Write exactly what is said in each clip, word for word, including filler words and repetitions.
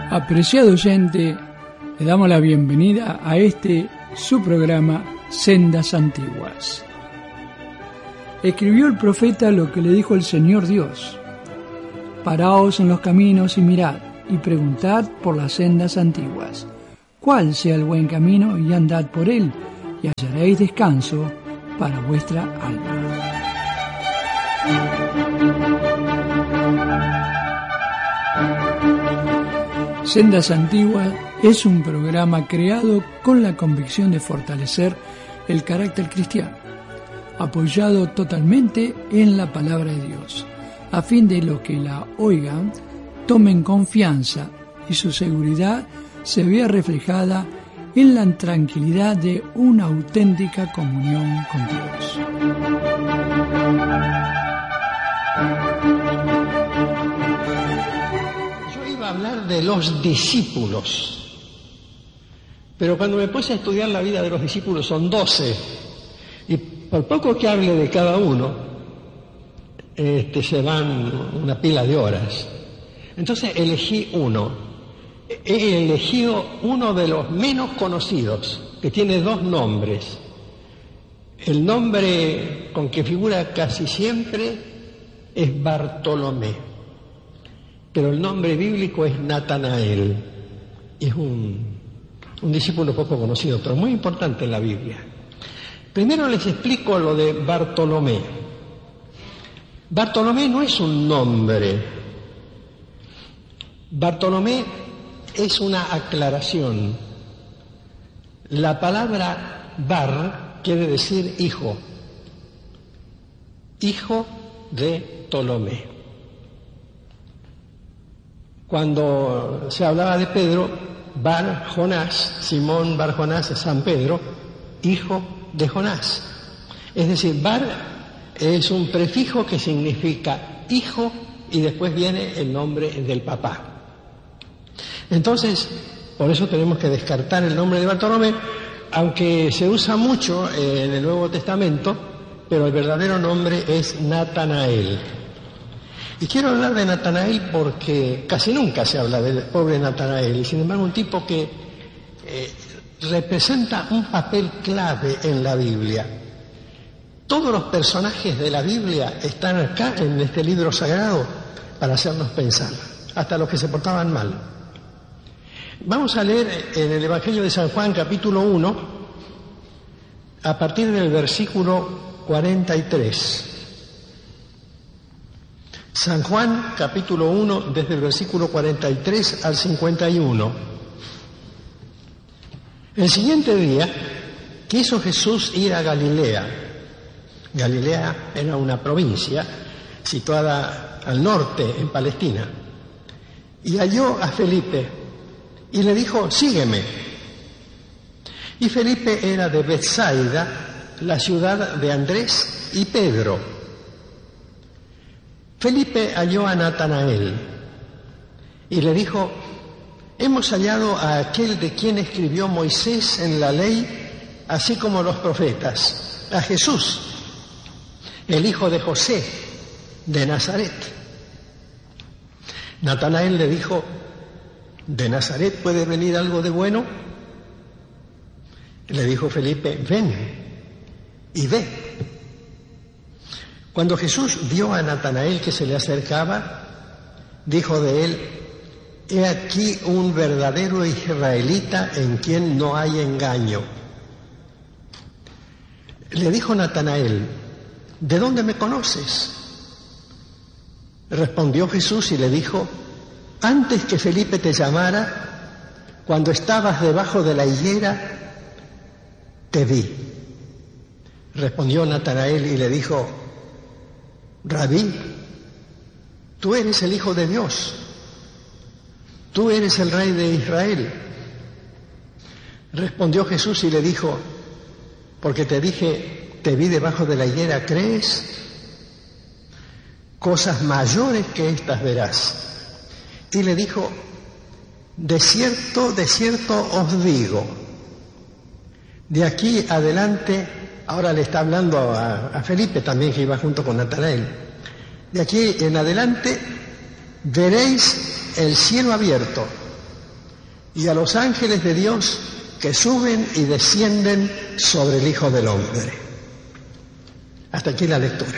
Apreciado oyente, le damos la bienvenida a este su programa Sendas Antiguas. Escribió el profeta lo que le dijo el Señor Dios: paraos en los caminos y mirad, y preguntad por las sendas antiguas, cuál sea el buen camino, y andad por él, y hallaréis descanso para vuestra alma. Sendas Antiguas es un programa creado con la convicción de fortalecer el carácter cristiano, apoyado totalmente en la palabra de Dios, a fin de los que la oigan tomen confianza y su seguridad se vea reflejada en la tranquilidad de una auténtica comunión con Dios. Hablar de los discípulos, pero cuando me puse a estudiar la vida de los discípulos son doce, y por poco que hable de cada uno, este, se van una pila de horas. Entonces elegí uno, he elegido uno de los menos conocidos, que tiene dos nombres. El nombre con que figura casi siempre es Bartolomé, pero el nombre bíblico es Natanael. Es un, un discípulo poco conocido, pero muy importante en la Biblia. Primero les explico lo de Bartolomé. Bartolomé no es un nombre. Bartolomé es una aclaración. La palabra bar quiere decir hijo. Hijo de Ptolomé. Cuando se hablaba de Pedro, Bar Jonás, Simón Bar Jonás es San Pedro, hijo de Jonás. Es decir, Bar es un prefijo que significa hijo y después viene el nombre del papá. Entonces, por eso tenemos que descartar el nombre de Bartolomé, aunque se usa mucho en el Nuevo Testamento, pero el verdadero nombre es Natanael. Y quiero hablar de Natanael porque casi nunca se habla del pobre Natanael, y sin embargo un tipo que eh, representa un papel clave en la Biblia. Todos los personajes de la Biblia están acá en este libro sagrado para hacernos pensar, hasta los que se portaban mal. Vamos a leer en el Evangelio de San Juan, capítulo uno, a partir del versículo cuarenta y tres. San Juan, capítulo uno, desde el versículo cuarenta y tres al cincuenta y uno. El siguiente día quiso Jesús ir a Galilea. Galilea era una provincia situada al norte, en Palestina. Y halló a Felipe y le dijo: sígueme. Y Felipe era de Betsaida, la ciudad de Andrés y Pedro. Felipe halló a Natanael y le dijo: hemos hallado a aquel de quien escribió Moisés en la ley, así como los profetas, a Jesús, el hijo de José, de Nazaret. Natanael le dijo: ¿de Nazaret puede venir algo de bueno? Le dijo Felipe: ven y ve. Cuando Jesús vio a Natanael que se le acercaba, dijo de él: he aquí un verdadero israelita en quien no hay engaño. Le dijo Natanael: ¿de dónde me conoces? Respondió Jesús y le dijo: antes que Felipe te llamara, cuando estabas debajo de la higuera, te vi. Respondió Natanael y le dijo: Rabí, tú eres el Hijo de Dios, tú eres el Rey de Israel. Respondió Jesús y le dijo: porque te dije, te vi debajo de la higuera, ¿crees? Cosas mayores que estas verás. Y le dijo: de cierto, de cierto os digo, de aquí adelante. Ahora le está hablando a, a Felipe también, que iba junto con Natanael. De aquí en adelante veréis el cielo abierto y a los ángeles de Dios que suben y descienden sobre el Hijo del Hombre. Hasta aquí la lectura.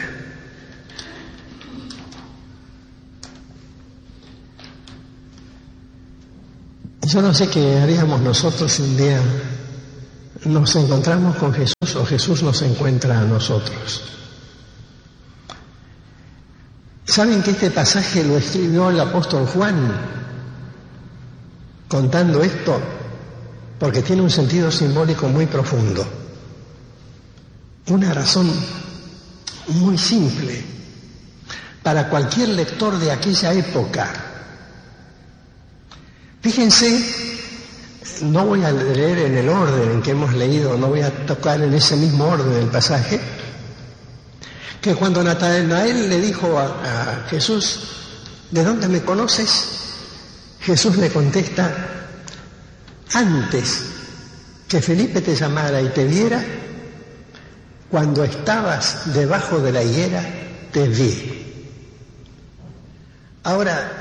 Yo no sé qué haríamos nosotros si un día nos encontramos con Jesús o Jesús nos encuentra a nosotros. ¿Saben que este pasaje lo escribió el apóstol Juan contando esto? Porque tiene un sentido simbólico muy profundo. Una razón muy simple para cualquier lector de aquella época. Fíjense, no voy a leer en el orden en que hemos leído, no voy a tocar en ese mismo orden el pasaje, que cuando Natanael le dijo a, a Jesús, ¿de dónde me conoces? Jesús le contesta, antes que Felipe te llamara y te viera, cuando estabas debajo de la higuera, te vi. Ahora,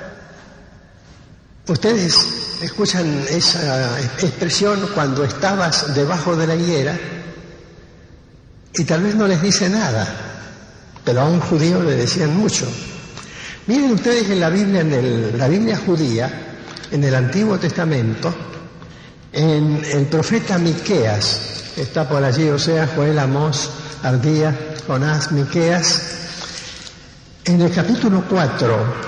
ustedes escuchan esa expresión, cuando estabas debajo de la higuera, y tal vez no les dice nada, pero a un judío le decían mucho. Miren ustedes en la Biblia, en el, la Biblia judía, en el Antiguo Testamento, en el profeta Miqueas, que está por allí, Oseas, Joel, Amós, Abdías, Jonás, Miqueas, en el capítulo cuatro,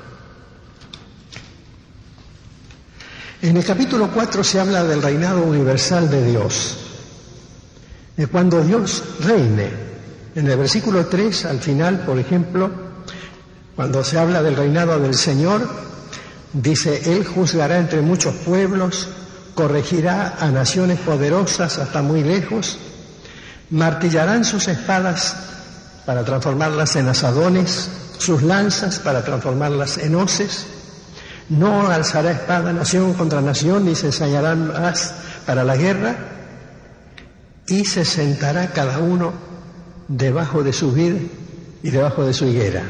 en el capítulo cuatro se habla del reinado universal de Dios, de cuando Dios reine. En el versículo tres, al final, por ejemplo, cuando se habla del reinado del Señor, dice, Él juzgará entre muchos pueblos, corregirá a naciones poderosas hasta muy lejos, martillarán sus espadas para transformarlas en asadones, sus lanzas para transformarlas en hoces, no alzará espada nación contra nación, ni se ensañarán más para la guerra, y se sentará cada uno debajo de su vid y debajo de su higuera.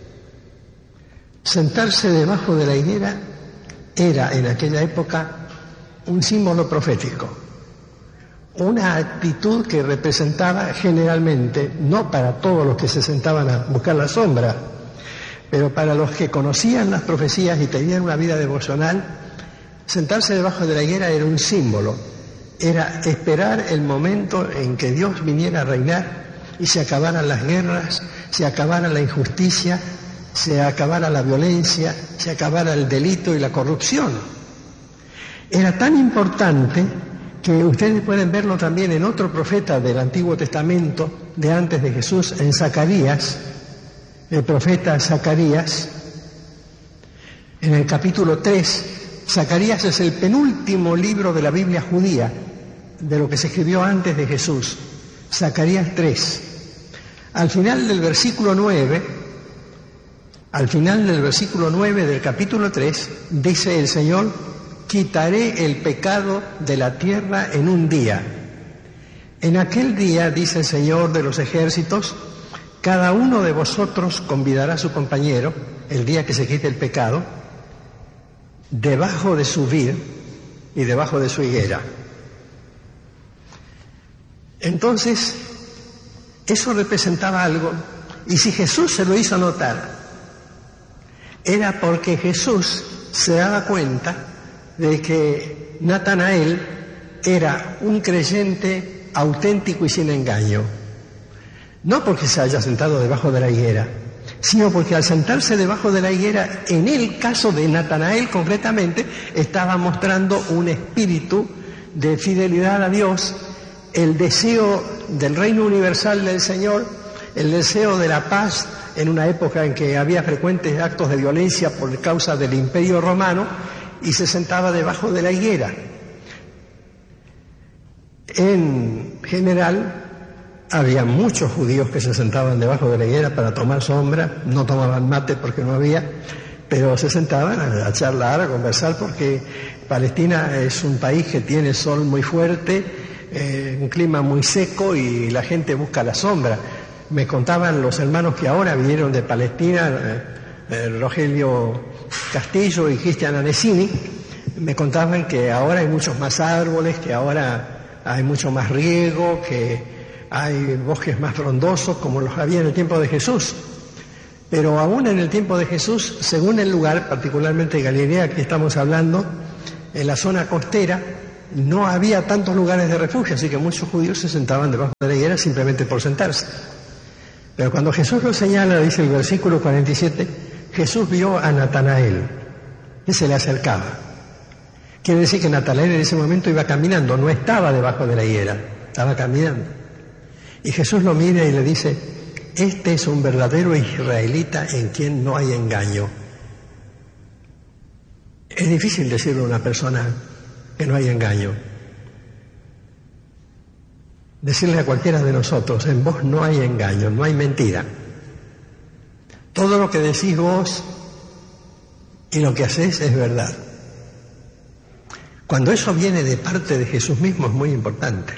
Sentarse debajo de la higuera era en aquella época un símbolo profético, una actitud que representaba generalmente, no para todos los que se sentaban a buscar la sombra, pero para los que conocían las profecías y tenían una vida devocional, sentarse debajo de la higuera era un símbolo, era esperar el momento en que Dios viniera a reinar y se acabaran las guerras, se acabara la injusticia, se acabara la violencia, se acabara el delito y la corrupción. Era tan importante que ustedes pueden verlo también en otro profeta del Antiguo Testamento, de antes de Jesús, en Zacarías, el profeta Zacarías, en el capítulo tres. Zacarías es el penúltimo libro de la Biblia judía, de lo que se escribió antes de Jesús. Zacarías tres. Al final del versículo nueve, al final del versículo nueve del capítulo tres, dice el Señor, quitaré el pecado de la tierra en un día. En aquel día, dice el Señor de los ejércitos, cada uno de vosotros convidará a su compañero, el día que se quite el pecado, debajo de su vid y debajo de su higuera. Entonces, eso representaba algo, y si Jesús se lo hizo notar, era porque Jesús se daba cuenta de que Natanael era un creyente auténtico y sin engaño. No porque se haya sentado debajo de la higuera, sino porque al sentarse debajo de la higuera, en el caso de Natanael concretamente, estaba mostrando un espíritu de fidelidad a Dios, el deseo del reino universal del Señor, el deseo de la paz en una época en que había frecuentes actos de violencia por causa del Imperio Romano, y se sentaba debajo de la higuera. En general, había muchos judíos que se sentaban debajo de la higuera para tomar sombra, no tomaban mate porque no había, pero se sentaban a charlar, a conversar, porque Palestina es un país que tiene sol muy fuerte, eh, un clima muy seco y la gente busca la sombra. Me contaban los hermanos que ahora vinieron de Palestina, eh, eh, Rogelio Castillo y Cristian Anesini, me contaban que ahora hay muchos más árboles, que ahora hay mucho más riego, que hay bosques más frondosos como los había en el tiempo de Jesús. Pero aún en el tiempo de Jesús, según el lugar, particularmente Galilea, que estamos hablando, en la zona costera, no había tantos lugares de refugio, así que muchos judíos se sentaban debajo de la higuera simplemente por sentarse. Pero cuando Jesús lo señala, dice el versículo cuarenta y siete, Jesús vio a Natanael, que se le acercaba. Quiere decir que Natanael en ese momento iba caminando, no estaba debajo de la higuera, estaba caminando. Y Jesús lo mira y le dice, este es un verdadero israelita en quien no hay engaño. Es difícil decirle a una persona que no hay engaño. Decirle a cualquiera de nosotros, en vos no hay engaño, no hay mentira. Todo lo que decís vos y lo que hacés es verdad. Cuando eso viene de parte de Jesús mismo es muy importante.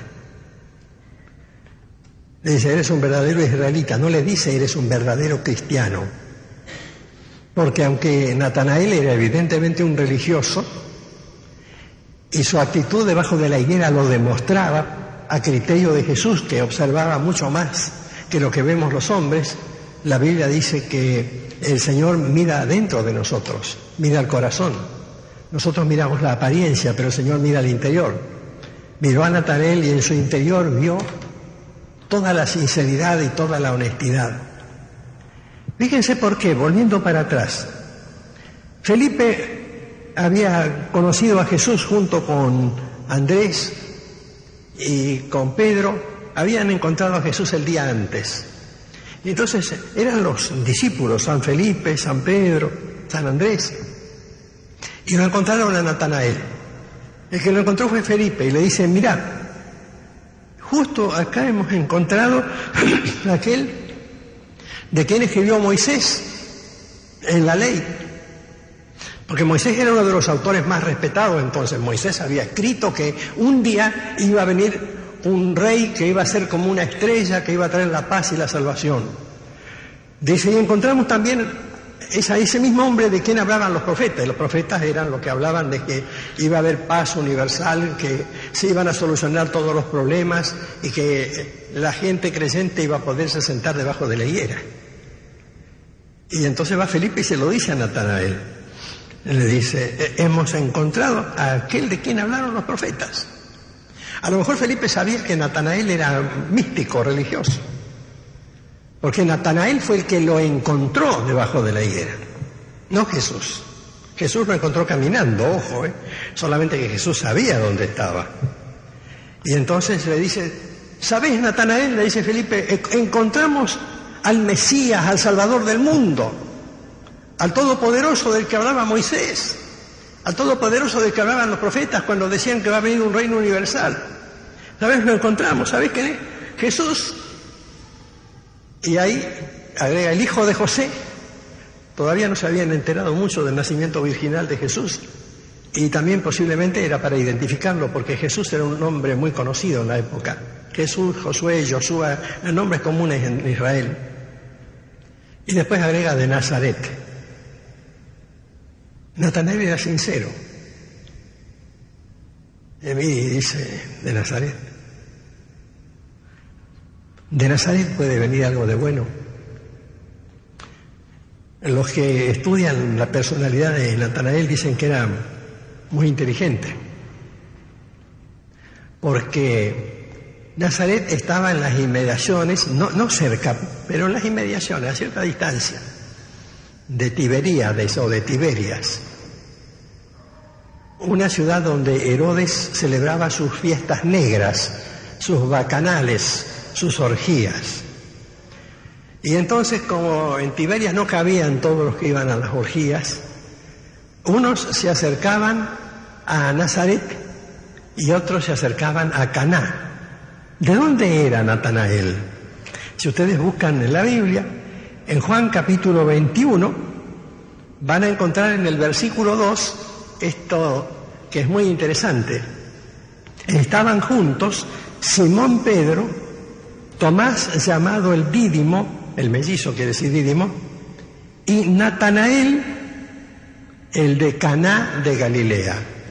Le dice, eres un verdadero israelita, no le dice, eres un verdadero cristiano. Porque aunque Natanael era evidentemente un religioso, y su actitud debajo de la higuera lo demostraba a criterio de Jesús, que observaba mucho más que lo que vemos los hombres, la Biblia dice que el Señor mira dentro de nosotros, mira al corazón. Nosotros miramos la apariencia, pero el Señor mira al interior. Miró a Natanael y en su interior vio toda la sinceridad y toda la honestidad. Fíjense por qué, volviendo para atrás. Felipe había conocido a Jesús junto con Andrés y con Pedro, habían encontrado a Jesús el día antes. Y entonces eran los discípulos, San Felipe, San Pedro, San Andrés, y lo encontraron a Natanael. El que lo encontró fue Felipe y le dice, mirá, justo acá hemos encontrado aquel de quien escribió Moisés en la ley. Porque Moisés era uno de los autores más respetados entonces. Moisés había escrito que un día iba a venir un rey que iba a ser como una estrella, que iba a traer la paz y la salvación. Dice, y encontramos también esa, ese mismo hombre de quien hablaban los profetas. Y los profetas eran los que hablaban de que iba a haber paz universal, que se iban a solucionar todos los problemas y que la gente creyente iba a poderse sentar debajo de la higuera. Y entonces va Felipe y se lo dice a Natanael. Le dice, hemos encontrado a aquel de quien hablaron los profetas. A lo mejor Felipe sabía que Natanael era místico, religioso, porque Natanael fue el que lo encontró debajo de la higuera, no Jesús. Jesús lo encontró caminando, ojo, ¿eh? Solamente que Jesús sabía dónde estaba. Y entonces le dice, ¿sabés, Natanael? Le dice Felipe, encontramos al Mesías, al Salvador del mundo, al Todopoderoso del que hablaba Moisés, al Todopoderoso del que hablaban los profetas cuando decían que va a venir un reino universal. ¿Sabés? Lo encontramos. ¿Sabés quién es? Jesús. Y ahí agrega el hijo de José. Todavía no se habían enterado mucho del nacimiento virginal de Jesús. Y también posiblemente era para identificarlo, porque Jesús era un nombre muy conocido en la época. Jesús, Josué, Josué, nombres comunes en Israel. Y después agrega de Nazaret. Natanael era sincero. Y dice, de Nazaret. De Nazaret puede venir algo de bueno. Los que estudian la personalidad de Natanael dicen que era muy inteligente, porque Nazaret estaba en las inmediaciones, no, no cerca, pero en las inmediaciones, a cierta distancia, de Tiberíades o de Tiberias, una ciudad donde Herodes celebraba sus fiestas negras, sus bacanales, sus orgías. Y entonces, como en Tiberias no cabían todos los que iban a las orgías, unos se acercaban a Nazaret y otros se acercaban a Caná. ¿De dónde era Natanael? Si ustedes buscan en la Biblia, en Juan capítulo veintiuno, van a encontrar en el versículo dos esto que es muy interesante. Estaban juntos Simón Pedro, Tomás llamado el Dídimo, el mellizo quiere decir Dídimo, y Natanael, el de Caná de Galilea.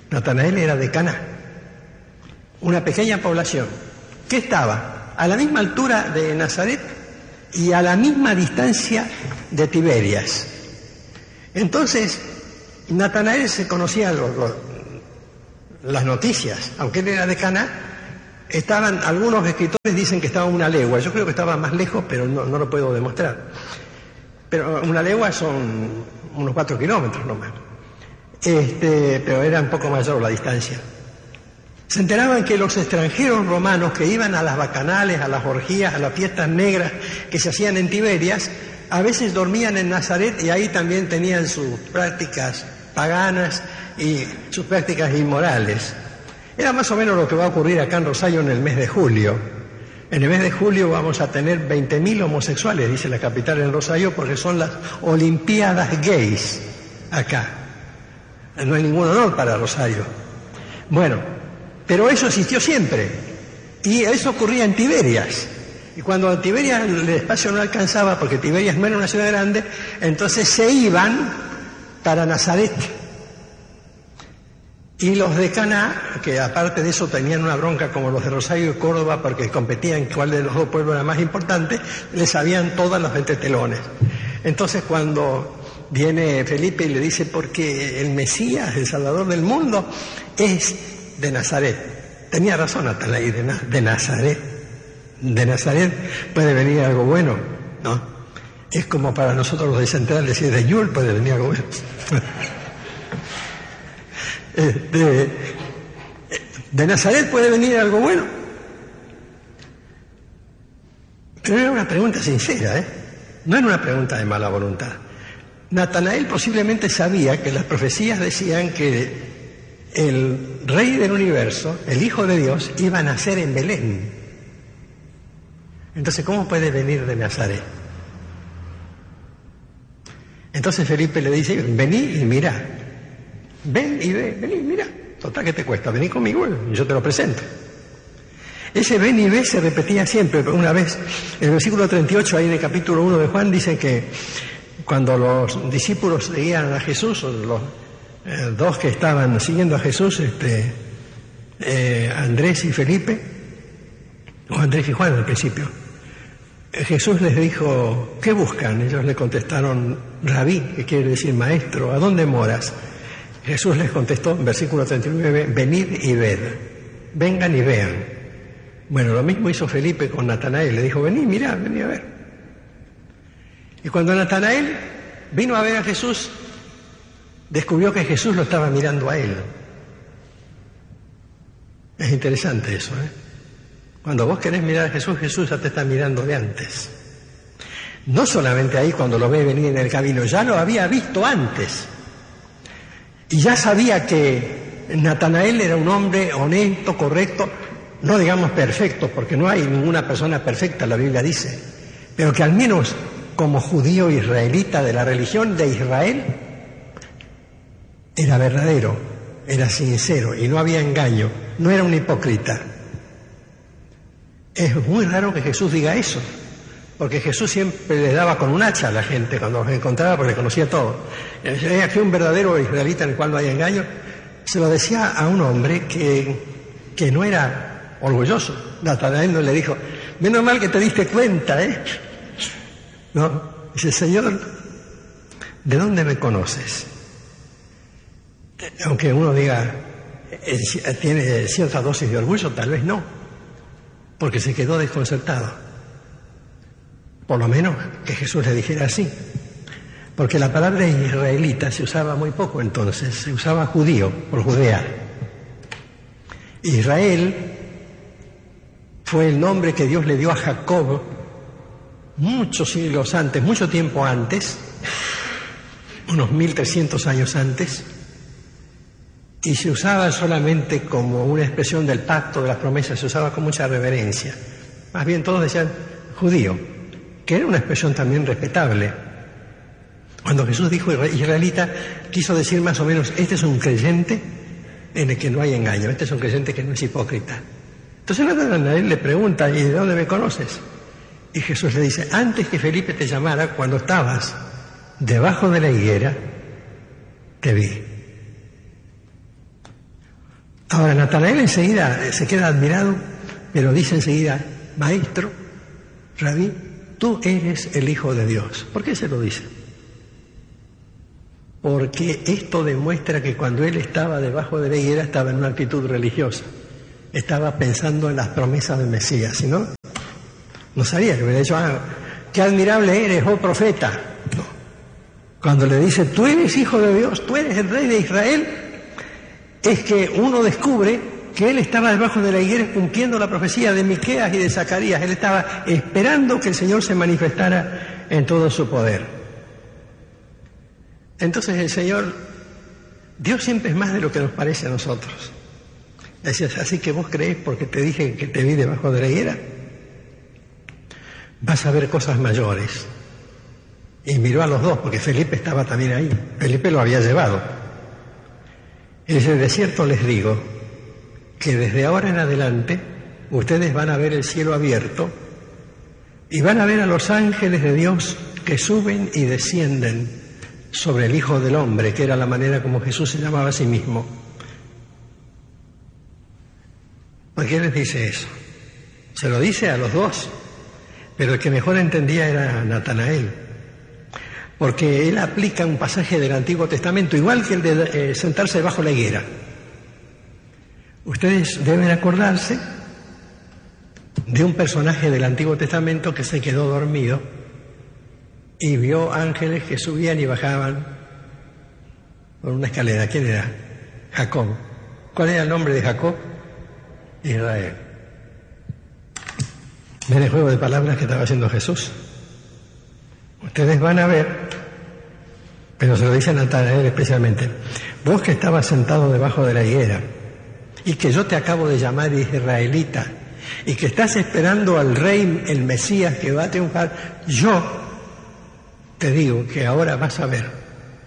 Natanael era de Caná, una pequeña población que estaba a la misma altura de Nazaret y a la misma distancia de Tiberias. Entonces, Natanael se conocía los, los, las noticias, aunque él era de Caná. Estaban, algunos escritores dicen que estaba a una legua, yo creo que estaba más lejos, pero no, no lo puedo demostrar. Pero una legua son unos cuatro kilómetros nomás. Este, pero era un poco mayor la distancia. Se enteraban que los extranjeros romanos que iban a las bacanales, a las orgías, a las fiestas negras que se hacían en Tiberias, a veces dormían en Nazaret y ahí también tenían sus prácticas paganas y sus prácticas inmorales. Era más o menos lo que va a ocurrir acá en Rosario en el mes de julio. En el mes de julio vamos a tener veinte mil homosexuales, dice la capital en Rosario, porque son las Olimpiadas Gays acá. No hay ningún honor para Rosario. Bueno, pero eso existió siempre. Y eso ocurría en Tiberias. Y cuando a Tiberias el espacio no alcanzaba, porque Tiberias no era una ciudad grande, entonces se iban para Nazaret. Y los de Caná, que aparte de eso tenían una bronca como los de Rosario y Córdoba, porque competían cuál de los dos pueblos era más importante, les sabían todas los entretelones. Entonces cuando viene Felipe y le dice, porque el Mesías, el Salvador del mundo, es de Nazaret. Tenía razón Natanael, de, Na- de Nazaret. De Nazaret puede venir algo bueno, ¿no? Es como para nosotros los de Central decir, de Yul puede venir algo bueno. De, de Nazaret puede venir algo bueno. Pero era una pregunta sincera, ¿eh? No era una pregunta de mala voluntad. Natanael posiblemente sabía que las profecías decían que el rey del universo, el Hijo de Dios, iba a nacer en Belén. Entonces, ¿cómo puede venir de Nazaret? Entonces Felipe le dice, vení y mirá. Ven y ve, vení, mira, total, ¿qué te cuesta? Vení conmigo y yo te lo presento. Ese ven y ve se repetía siempre. Una vez, en el versículo treinta y ocho, ahí en el capítulo uno de Juan, dice que cuando los discípulos seguían a Jesús, o los eh, dos que estaban siguiendo a Jesús, este, eh, Andrés y Felipe, o Andrés y Juan al principio, eh, Jesús les dijo, ¿qué buscan? Ellos le contestaron, Rabí, que quiere decir maestro, ¿a dónde moras? Jesús les contestó en versículo treinta y nueve, venid y ved, vengan y vean. Bueno, lo mismo hizo Felipe con Natanael, le dijo, vení, mirá, vení a ver. Y cuando Natanael vino a ver a Jesús, descubrió que Jesús lo estaba mirando a él. Es interesante eso, ¿eh? Cuando vos querés mirar a Jesús, Jesús ya te está mirando de antes. No solamente ahí cuando lo ve venir en el camino, ya lo había visto antes. Y ya sabía que Natanael era un hombre honesto, correcto, no digamos perfecto, porque no hay ninguna persona perfecta, la Biblia dice, pero que al menos como judío israelita de la religión de Israel, era verdadero, era sincero y no había engaño, no era un hipócrita. Es muy raro que Jesús diga eso, porque Jesús siempre le daba con un hacha a la gente cuando los encontraba, porque le conocía todo. Hay aquí un verdadero israelita en el cual no hay engaño. Se lo decía a un hombre que, que no era orgulloso. Natanael no le dijo, menos mal que te diste cuenta, ¿eh? No, dice, Señor, ¿de dónde me conoces? Aunque uno diga, tiene cierta dosis de orgullo, tal vez no, porque se quedó desconcertado. Por lo menos que Jesús le dijera así. Porque la palabra israelita se usaba muy poco entonces, se usaba judío, por Judea. Israel fue el nombre que Dios le dio a Jacob muchos siglos antes, mucho tiempo antes, unos mil trescientos años antes, y se usaba solamente como una expresión del pacto, de las promesas, se usaba con mucha reverencia. Más bien todos decían judío, que era una expresión también respetable. Cuando Jesús dijo israelita, quiso decir más o menos, este es un creyente en el que no hay engaño, este es un creyente que no es hipócrita. Entonces Natanael le pregunta, ¿y de dónde me conoces? Y Jesús le dice, antes que Felipe te llamara, cuando estabas debajo de la higuera, te vi. Ahora Natanael enseguida se queda admirado, pero dice enseguida: maestro, rabí, tú eres el Hijo de Dios. ¿Por qué se lo dice? Porque esto demuestra que cuando él estaba debajo de la higuera estaba en una actitud religiosa, estaba pensando en las promesas del Mesías, si no, no sabía, que hubiera dicho: ah, qué admirable eres, oh profeta. No. Cuando le dice: tú eres Hijo de Dios, tú eres el Rey de Israel, es que uno descubre que él estaba debajo de la higuera cumpliendo la profecía de Miqueas y de Zacarías. Él estaba esperando que el Señor se manifestara en todo su poder. Entonces el Señor, Dios siempre es más de lo que nos parece a nosotros. Decías: así que vos creés porque te dije que te vi debajo de la higuera, vas a ver cosas mayores. Y miró a los dos, porque Felipe estaba también ahí. Felipe lo había llevado. Y dice: de cierto les digo que desde ahora en adelante ustedes van a ver el cielo abierto y van a ver a los ángeles de Dios que suben y descienden sobre el Hijo del Hombre, que era la manera como Jesús se llamaba a sí mismo. ¿Por qué les dice eso? Se lo dice a los dos, pero el que mejor entendía era Natanael, porque él aplica un pasaje del Antiguo Testamento, igual que el de eh, sentarse bajo la higuera. Ustedes deben acordarse de un personaje del Antiguo Testamento que se quedó dormido y vio ángeles que subían y bajaban por una escalera. ¿Quién era? Jacob. ¿Cuál era el nombre de Jacob? Israel. ¿Ven el juego de palabras que estaba haciendo Jesús? Ustedes van a ver, pero se lo dice a Natanael especialmente: vos que estabas sentado debajo de la higuera y que yo te acabo de llamar israelita y que estás esperando al rey, el Mesías que va a triunfar, yo te digo que ahora vas a ver,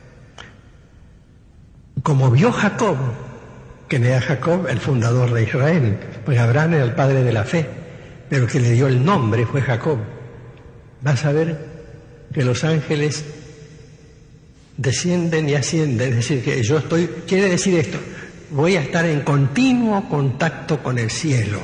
como vio Jacob, que era Jacob el fundador de Israel, pues Abraham era el padre de la fe, pero el que le dio el nombre fue Jacob. Vas a ver que los ángeles descienden y ascienden, es decir, que yo estoy, quiere decir esto, voy a estar en continuo contacto con el cielo.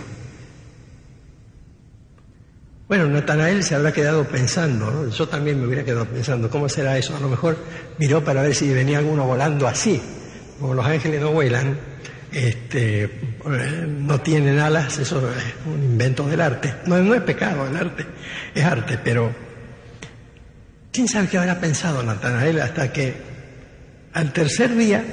Bueno, Natanael se habrá quedado pensando, ¿no? Yo también me hubiera quedado pensando, ¿cómo será eso? A lo mejor miró para ver si venía alguno volando así. Como los ángeles no vuelan, este, no tienen alas, eso es un invento del arte. No, no es pecado el arte, es arte, pero ¿quién sabe qué habrá pensado Natanael hasta que al tercer día,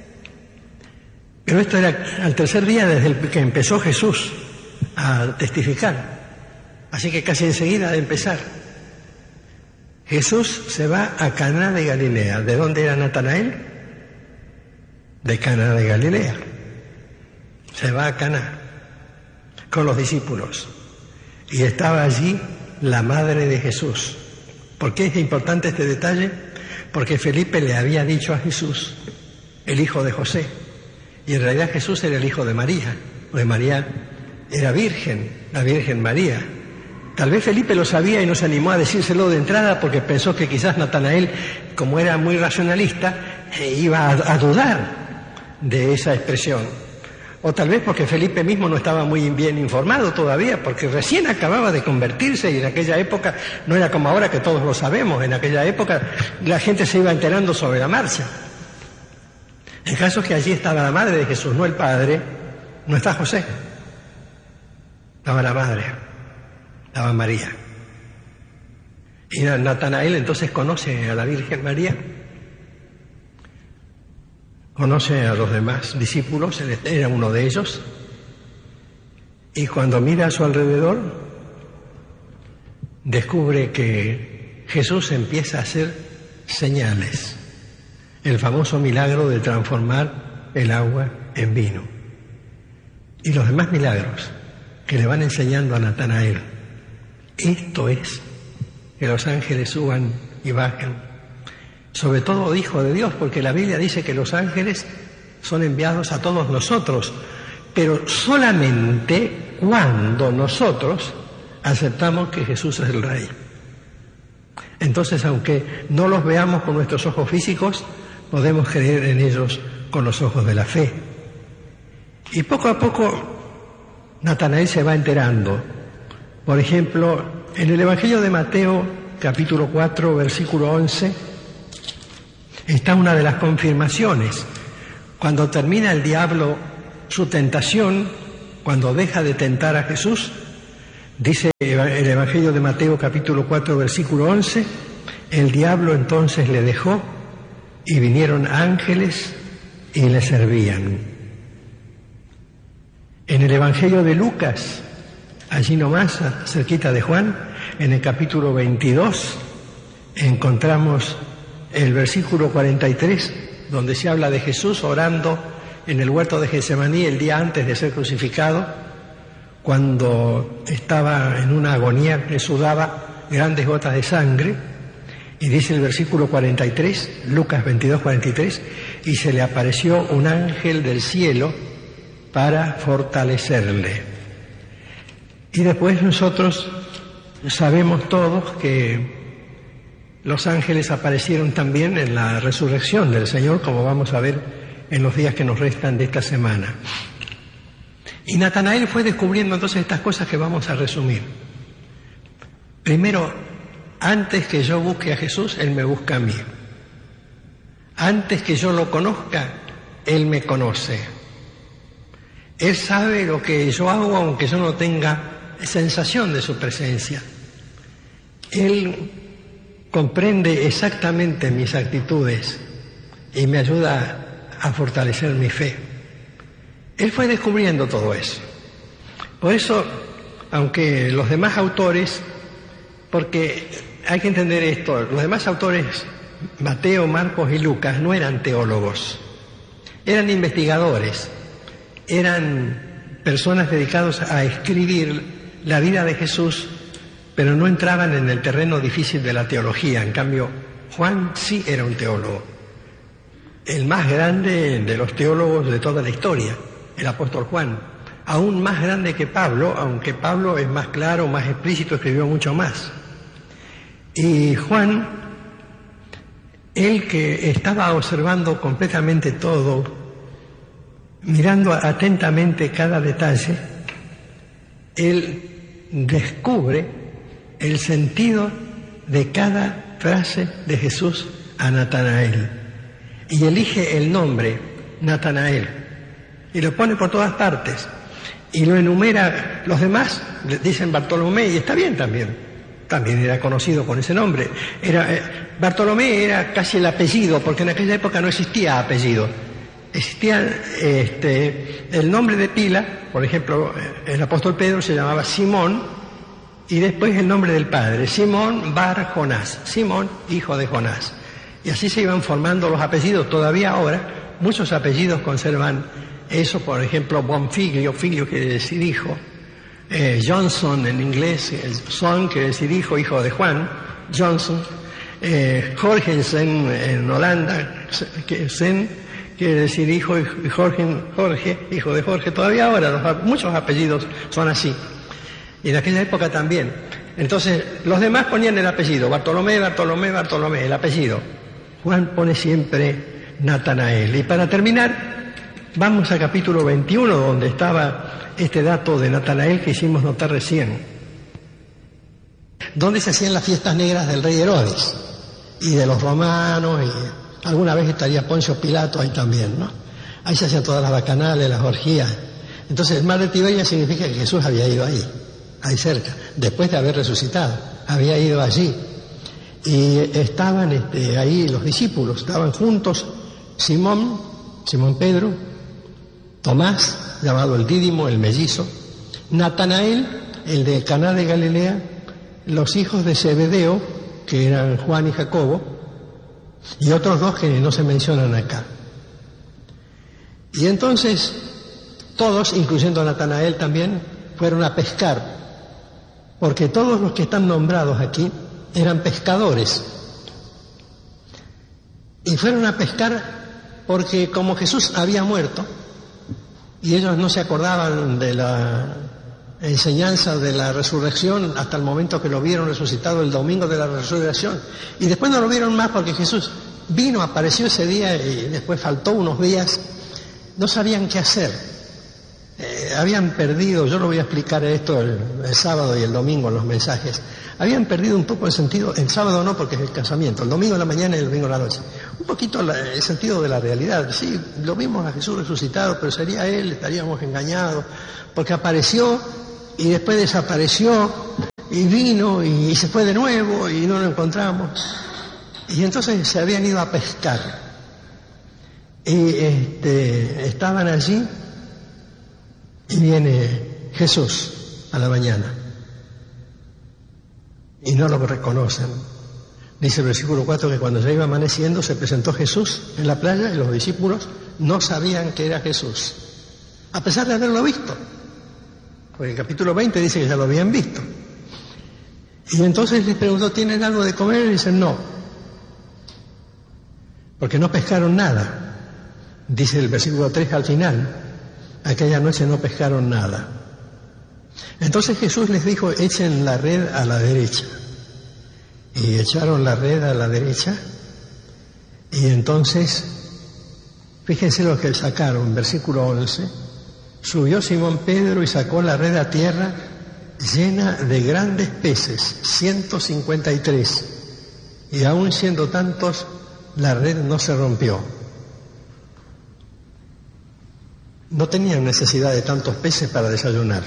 pero esto era al tercer día desde el que empezó Jesús a testificar? Así que casi enseguida de empezar, Jesús se va a Caná de Galilea. ¿De dónde era Natanael? De Caná de Galilea. Se va a Caná con los discípulos. Y estaba allí la madre de Jesús. ¿Por qué es importante este detalle? Porque Felipe le había dicho a Jesús, el hijo de José. Y en realidad Jesús era el hijo de María, porque María era virgen, la Virgen María. Tal vez Felipe lo sabía y no se animó a decírselo de entrada porque pensó que quizás Natanael, como era muy racionalista, eh, iba a, a dudar de esa expresión. O tal vez porque Felipe mismo no estaba muy bien informado todavía, porque recién acababa de convertirse y en aquella época no era como ahora que todos lo sabemos. En aquella época la gente se iba enterando sobre la marcha. El caso es que allí estaba la madre de Jesús, no el padre, no está José, estaba la madre. Estaba María. Y Natanael entonces conoce a la Virgen María, conoce a los demás discípulos, él era uno de ellos, y cuando mira a su alrededor, descubre que Jesús empieza a hacer señales, el famoso milagro de transformar el agua en vino, y los demás milagros que le van enseñando a Natanael. Esto es que los ángeles suban y bajen, sobre todo Hijo de Dios, porque la Biblia dice que los ángeles son enviados a todos nosotros, pero solamente cuando nosotros aceptamos que Jesús es el Rey. Entonces, aunque no los veamos con nuestros ojos físicos, podemos creer en ellos con los ojos de la fe. Y poco a poco Natanael se va enterando. Por ejemplo, en el Evangelio de Mateo, capítulo cuatro, versículo once, está una de las confirmaciones. Cuando termina el diablo su tentación, cuando deja de tentar a Jesús, dice el Evangelio de Mateo, capítulo cuatro, versículo once, el diablo entonces le dejó y vinieron ángeles y le servían. En el Evangelio de Lucas, allí nomás, cerquita de Juan, en el capítulo veintidós, encontramos el versículo cuarenta y tres, donde se habla de Jesús orando en el huerto de Getsemaní el día antes de ser crucificado, cuando estaba en una agonía que sudaba grandes gotas de sangre, y dice el versículo cuarenta y tres, Lucas veintidós, cuarenta y tres, y se le apareció un ángel del cielo para fortalecerle. Y después nosotros sabemos todos que los ángeles aparecieron también en la resurrección del Señor, como vamos a ver en los días que nos restan de esta semana. Y Natanael fue descubriendo entonces estas cosas que vamos a resumir. Primero, antes que yo busque a Jesús, Él me busca a mí. Antes que yo lo conozca, Él me conoce. Él sabe lo que yo hago aunque yo no tenga sensación de su presencia. Él comprende exactamente mis actitudes y me ayuda a fortalecer mi fe. Él fue descubriendo todo eso. Por eso, aunque los demás autores, porque hay que entender esto, los demás autores, Mateo, Marcos y Lucas, no eran teólogos, eran investigadores. Eran personas dedicadas a escribir la vida de Jesús, pero no entraban en el terreno difícil de la teología. En cambio, Juan sí era un teólogo, el más grande de los teólogos de toda la historia, el apóstol Juan, aún más grande que Pablo, aunque Pablo es más claro, más explícito, escribió mucho más. Y Juan, él que estaba observando completamente todo, mirando atentamente cada detalle, él descubre el sentido de cada frase de Jesús a Natanael y elige el nombre Natanael y lo pone por todas partes y lo enumera. Los demás dicen Bartolomé, y está bien también, también era conocido con ese nombre. Era, eh, Bartolomé era casi el apellido, porque en aquella época no existía apellido. Existía este, el nombre de pila, por ejemplo, el apóstol Pedro se llamaba Simón, y después el nombre del padre, Simón Bar Jonás, Simón, hijo de Jonás. Y así se iban formando los apellidos. Todavía ahora muchos apellidos conservan eso, por ejemplo, Bonfiglio, figlio quiere decir hijo, eh, Johnson en inglés, el son quiere decir hijo, hijo de Juan, Johnson, eh, Jorgensen en Holanda, Sen quiere decir hijo, y Jorge, Jorge, hijo de Jorge. Todavía ahora los, muchos apellidos son así. Y en aquella época también. Entonces, los demás ponían el apellido, Bartolomé, Bartolomé, Bartolomé, el apellido. Juan pone siempre Natanael. Y para terminar, vamos al capítulo veintiuno, donde estaba este dato de Natanael que hicimos notar recién. Donde se hacían las fiestas negras del rey Herodes y de los romanos, y alguna vez estaría Poncio Pilato ahí también, ¿no? Ahí se hacían todas las bacanales, las orgías. Entonces el mar de Tiberias significa que Jesús había ido ahí, ahí cerca, después de haber resucitado, había ido allí. Y estaban este, ahí los discípulos, estaban juntos Simón, Simón Pedro, Tomás, llamado el Dídimo, el mellizo, Natanael, el de Caná de Galilea, los hijos de Zebedeo, que eran Juan y Jacobo, y otros dos que no se mencionan acá. Y entonces todos, incluyendo a Natanael también, fueron a pescar, porque todos los que están nombrados aquí eran pescadores. Y fueron a pescar porque como Jesús había muerto y ellos no se acordaban de la enseñanza de la resurrección hasta el momento que lo vieron resucitado el domingo de la resurrección, y después no lo vieron más porque Jesús vino, apareció ese día y después faltó unos días, no sabían qué hacer. eh, habían perdido, yo lo voy a explicar esto el, el sábado y el domingo en los mensajes, habían perdido un poco el sentido, el sábado no porque es el casamiento, el domingo en la mañana y el domingo en la noche, un poquito la, el sentido de la realidad. Sí, lo vimos a Jesús resucitado, pero sería Él, estaríamos engañados, porque apareció y después desapareció y vino y, y se fue de nuevo y no lo encontramos. Y entonces se habían ido a pescar y este, estaban allí y viene Jesús a la mañana y no lo reconocen. Dice el versículo cuatro que cuando ya iba amaneciendo se presentó Jesús en la playa y los discípulos no sabían que era Jesús, a pesar de haberlo visto, porque el capítulo veinte dice que ya lo habían visto. Y entonces les preguntó, ¿tienen algo de comer? Y dicen, no, porque no pescaron nada. Dice el versículo tres al final, aquella noche no pescaron nada. Entonces Jesús les dijo, echen la red a la derecha. Y echaron la red a la derecha. Y entonces, fíjense lo que sacaron, versículo once. Subió Simón Pedro y sacó la red a tierra llena de grandes peces, ciento cincuenta y tres. Y aún siendo tantos, la red no se rompió. No tenían necesidad de tantos peces para desayunar.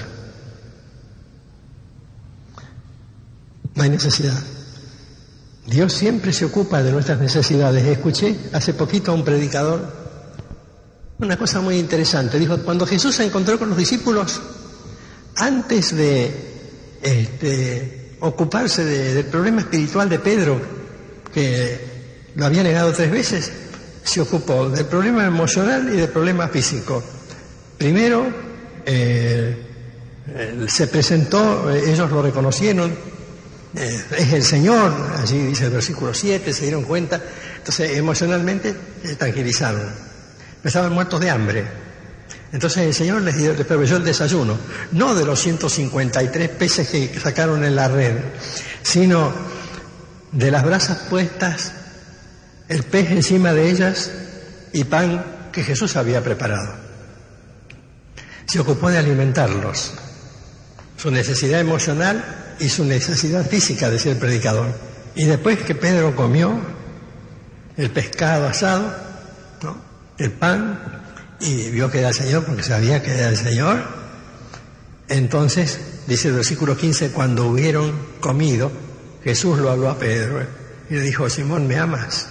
No hay necesidad. Dios siempre se ocupa de nuestras necesidades. Escuché hace poquito a un predicador una cosa muy interesante. Dijo, cuando Jesús se encontró con los discípulos, antes de este, ocuparse de, del problema espiritual de Pedro, que lo había negado tres veces, se ocupó del problema emocional y del problema físico. Primero, eh, eh, se presentó, eh, ellos lo reconocieron, eh, es el Señor, allí dice el versículo siete, se dieron cuenta, entonces emocionalmente se tranquilizaron, estaban muertos de hambre. Entonces el Señor les, dio, les proveyó el desayuno, no de los ciento cincuenta y tres peces que sacaron en la red, sino de las brasas puestas, el pez encima de ellas y pan que Jesús había preparado. Se ocupó de alimentarlos, su necesidad emocional y su necesidad física, decía el predicador. Y después que Pedro comió el pescado asado, ¿no?, el pan, y vio que era el Señor, porque sabía que era el Señor, entonces, dice el versículo quince, cuando hubieron comido, Jesús lo habló a Pedro y le dijo, Simón, ¿me amas?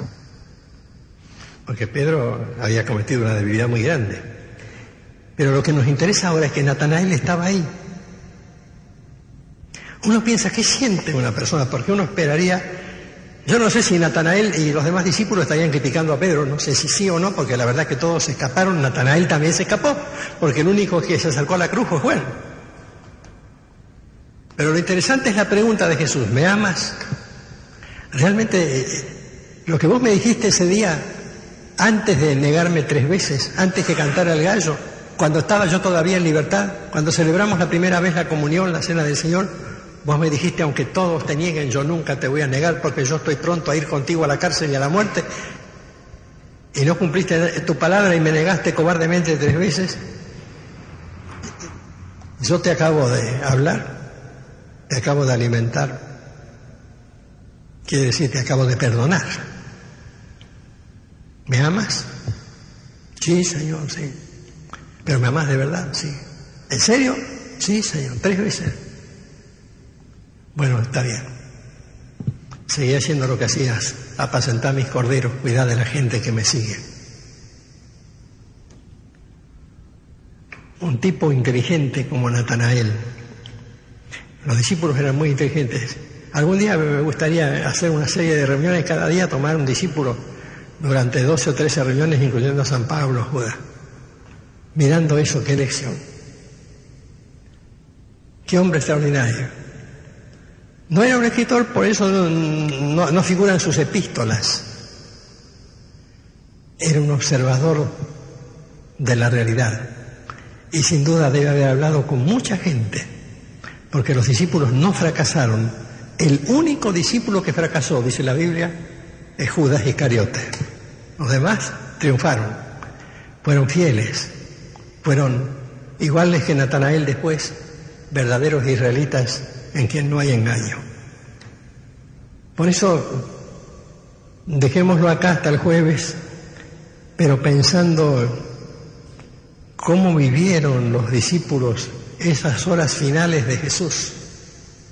Porque Pedro había cometido una debilidad muy grande. Pero lo que nos interesa ahora es que Natanael estaba ahí. Uno piensa, ¿qué siente una persona? Porque uno esperaría, yo no sé si Natanael y los demás discípulos estarían criticando a Pedro, no sé si sí o no, porque la verdad que todos se escaparon, Natanael también se escapó, porque el único que se acercó a la cruz fue Juan. Pero lo interesante es la pregunta de Jesús, ¿me amas? Realmente, lo que vos me dijiste ese día, antes de negarme tres veces, antes que cantara el gallo, cuando estaba yo todavía en libertad, cuando celebramos la primera vez la comunión, la cena del Señor, vos me dijiste, aunque todos te nieguen, yo nunca te voy a negar porque yo estoy pronto a ir contigo a la cárcel y a la muerte. Y no cumpliste tu palabra y me negaste cobardemente tres veces. Yo te acabo de hablar, te acabo de alimentar. Quiere decir, te acabo de perdonar. ¿Me amas? Sí, Señor, sí. ¿Pero me amas de verdad? Sí. ¿En serio? Sí, Señor, tres veces. Bueno, está bien. Seguí haciendo lo que hacías, apacentar mis corderos, cuidar de la gente que me sigue. Un tipo inteligente como Natanael. Los discípulos eran muy inteligentes. Algún día me gustaría hacer una serie de reuniones, cada día tomar un discípulo durante doce o trece reuniones, incluyendo a San Pablo, Judas. Mirando eso, qué lección. Qué hombre extraordinario. No era un escritor, por eso no, no, no figuran sus epístolas. Era un observador de la realidad. Y sin duda debe haber hablado con mucha gente, porque los discípulos no fracasaron. El único discípulo que fracasó, dice la Biblia, es Judas Iscariote. Los demás triunfaron, fueron fieles, fueron iguales que Natanael después, verdaderos israelitas en quien no hay engaño. Por eso, dejémoslo acá hasta el jueves, pero pensando cómo vivieron los discípulos esas horas finales de Jesús.